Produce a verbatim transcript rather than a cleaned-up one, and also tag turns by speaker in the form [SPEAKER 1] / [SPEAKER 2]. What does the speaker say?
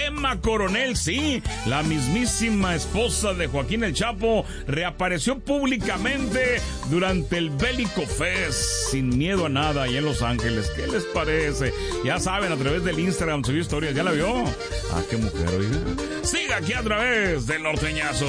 [SPEAKER 1] Emma Coronel, sí, la mismísima esposa de Joaquín el Chapo, reapareció públicamente durante el Bélico Fest, sin miedo a nada, ahí en Los Ángeles. ¿Qué les parece? Ya saben, a través del Instagram subió historias. ¿Ya la vio? Ah, qué mujer, oiga. Siga aquí a través del Norteñazo.